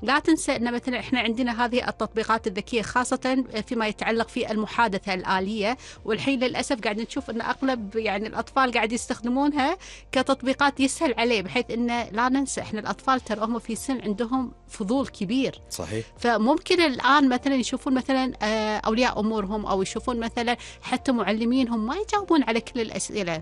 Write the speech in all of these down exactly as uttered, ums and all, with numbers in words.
لا تنسى أن مثلا إحنا عندنا هذه التطبيقات الذكية خاصة فيما يتعلق في المحادثة الآلية، والحين للأسف قاعد نشوف أن أغلب يعني الأطفال قاعد يستخدمونها كتطبيقات يسهل عليه، بحيث أن لا ننسى إحنا الأطفال ترى هم في سن عندهم فضول كبير. صحيح. فممكن الآن مثلا يشوفون مثلا أولياء أمورهم أو يشوفون مثلا حتى معلمينهم ما يجاوبون على كل الأسئلة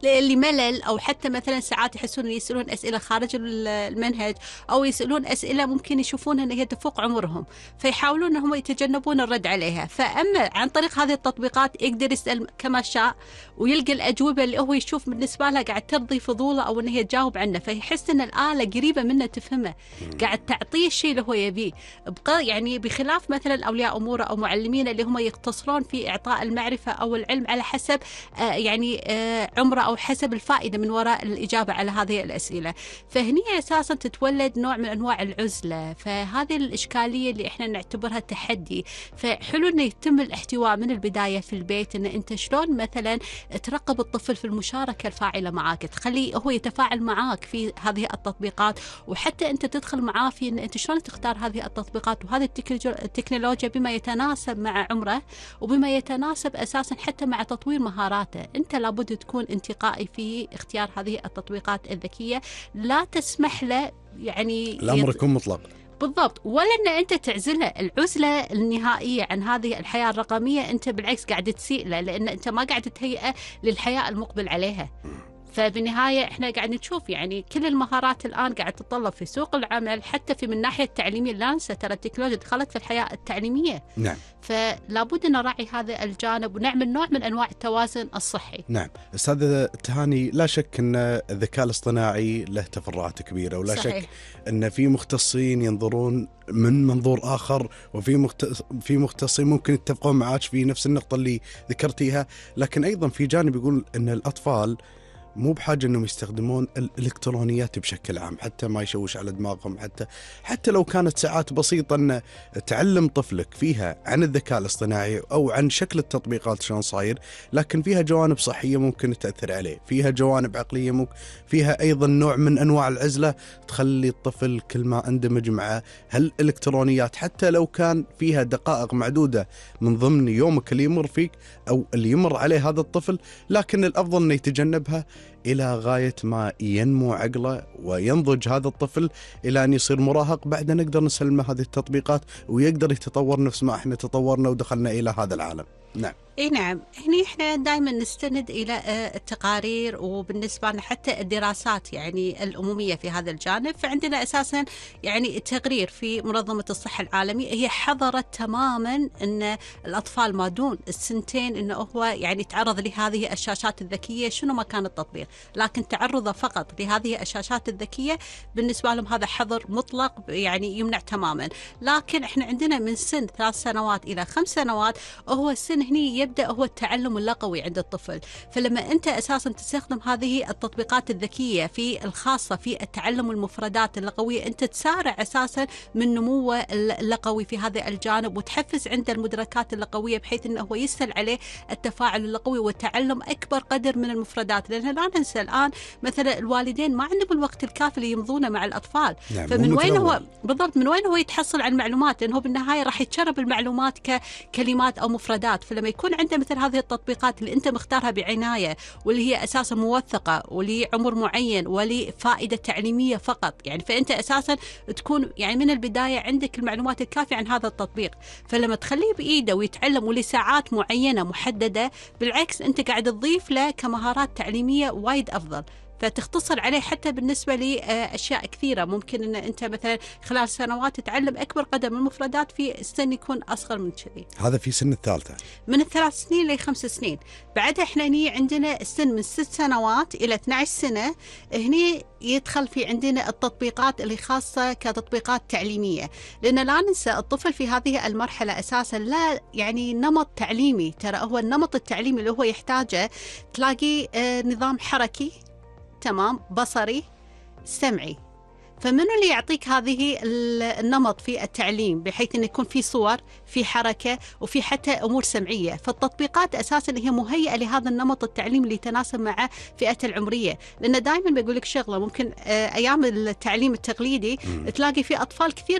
لملل، أو حتى مثلا ساعات يحسون يسألون أسئلة خارج المنهج، أو يسألون أسئلة ممكن يشوفونها أن هي تفوق عمرهم، فيحاولون أنهم يتجنبون الرد عليها. فأما عن طريق هذه التطبيقات يقدر يسأل كما شاء ويلقى الأجوبة اللي هو يشوف بالنسبة له قاعد ترضي فضوله أو أن هي تجاوب عنه، فيحس أن الآلة قريبة منه تفهمه، قاعد تعطيه الشيء اللي هو يبيه. يعني بخلاف مثلا أولياء أموره أو معلمين اللي هم يقتصرون في إعطاء المعرفة أو العلم على حسب آه يعني آه عمره أو حسب الفائدة من وراء الإجابة على هذه الأسئلة. فهني أساسا تتولد نوع من أنواع العزلة، فهذه الإشكالية اللي إحنا نعتبرها تحدي. فحلو أنه يتم الاحتواء من البداية في البيت، أن أنت شلون مثلا ترقب الطفل في المشاركة الفاعلة معاك، تخليه هو يتفاعل معاك في هذه التطبيقات، وحتى أنت تدخل معاه في أن أنت شلون تختار هذه التطبيقات وهذه التكنولوجيا بما يتناسب مع عمره وبما يتناسب أساسا حتى مع تطوير مهاراته. أنت لابد تكون انتقائي في اختيار هذه التطبيقات الذكية، لا تسمح له يعني الأمر يكون مطلق. بالضبط، ولا أن أنت تعزله العزلة النهائية عن هذه الحياة الرقمية. أنت بالعكس قاعد تسيء له، لأن أنت ما قاعد تهيئه للحياة المقبل عليها. فبالنهاية إحنا قاعد نشوف يعني كل المهارات الآن قاعد تتطلب في سوق العمل، حتى في من ناحية التعليمية. لا ننسى ترى التكنولوجيا دخلت في الحياة التعليمية. نعم. فلا بد أن نراعي هذا الجانب ونعمل نوع من أنواع التوازن الصحي. نعم. أستاذ تهاني، لا شك أن الذكاء الاصطناعي له تفرعات كبيرة، ولا صحيح. شك أن في مختصين ينظرون من منظور آخر، وفي مختص... في مختصين ممكن يتفقون معاك في نفس النقطة اللي ذكرتيها، لكن أيضا في جانب يقول أن الأطفال مو بحاجة أنهم يستخدمون الإلكترونيات بشكل عام حتى ما يشوش على دماغهم، حتى حتى لو كانت ساعات بسيطة أن تعلم طفلك فيها عن الذكاء الاصطناعي أو عن شكل التطبيقات شلون صاير، لكن فيها جوانب صحية ممكن تأثر عليه، فيها جوانب عقلية ممكن، فيها أيضا نوع من أنواع العزلة تخلي الطفل كل ما اندمج مع هالإلكترونيات حتى لو كان فيها دقائق معدودة من ضمن يومك اللي يمر فيك أو اللي يمر عليه هذا الطفل، لكن الأفضل أن يتجنبها إلى غاية ما ينمو عقله وينضج هذا الطفل إلى أن يصير مراهق. بعد نقدر نسلمه هذه التطبيقات ويقدر يتطور نفس ما احنا تطورنا ودخلنا إلى هذا العالم. نعم. اي نعم، هني احنا دائما نستند الى التقارير وبالنسبه لنا حتى الدراسات يعني الامميه في هذا الجانب. فعندنا اساسا يعني التقرير في منظمه الصحه العالميه هي حظرت تماما ان الاطفال ما دون السنتين انه هو يعني يتعرض لهذه الشاشات الذكيه شنو ما كان التطبيق، لكن تعرضه فقط لهذه الشاشات الذكيه بالنسبه لهم هذا حظر مطلق يعني يمنع تماما. لكن احنا عندنا من سن ثلاث سنوات الى خمس سنوات هو السن هني يبدأ هو التعلم اللغوي عند الطفل. فلما أنت أساساً تستخدم هذه التطبيقات الذكية في الخاصة في التعلم المفردات اللغوية، أنت تسارع أساساً من نموه اللغوي في هذا الجانب، وتحفز عند المدركات اللغوية بحيث أنه هو يسهل عليه التفاعل اللغوي وتعلم أكبر قدر من المفردات. لأن لا ننسى الآن مثلا الوالدين ما عندهم الوقت الكافي اللي يمضونه مع الأطفال. نعم. فمن وين هو بالضبط من وين هو يتحصل على المعلومات؟ لأنه بالنهاية راح يتشرب المعلومات ككلمات أو مفردات. فلما يكون عنده مثل هذه التطبيقات اللي أنت مختارها بعناية واللي هي أساسا موثقة ولعمر معين ولفائدة تعليمية فقط، يعني فأنت أساسا تكون يعني من البداية عندك المعلومات الكافية عن هذا التطبيق. فلما تخليه بإيده ويتعلم ولساعات معينة محددة، بالعكس أنت قاعد تضيف له كمهارات تعليمية وايد أفضل، فتختصر عليه حتى بالنسبة لأشياء كثيرة. ممكن أن أنت مثلا خلال سنوات تتعلم أكبر قدر من المفردات في سن يكون أصغر من كذي. هذا في سن الثالثة، من الثلاث سنين لخمس سنين. بعدها إحنا هني عندنا السن من ست سنوات إلى اثنتي عشرة سنة، هني يدخل في عندنا التطبيقات اللي خاصة كتطبيقات تعليمية. لأن لا ننسى الطفل في هذه المرحلة أساسا لا يعني نمط تعليمي، ترى هو النمط التعليمي اللي هو يحتاجه تلاقي نظام حركي، تمام، بصري، سمعي. فمنو اللي يعطيك هذه النمط في التعليم بحيث أن يكون في صور، في حركة، وفي حتى أمور سمعية؟ فالتطبيقات أساساً هي مهيئة لهذا النمط التعليم اللي يتناسب مع فئته العمرية. لأن دائماً بقول لك شغلة، ممكن أيام التعليم التقليدي تلاقي في أطفال كثير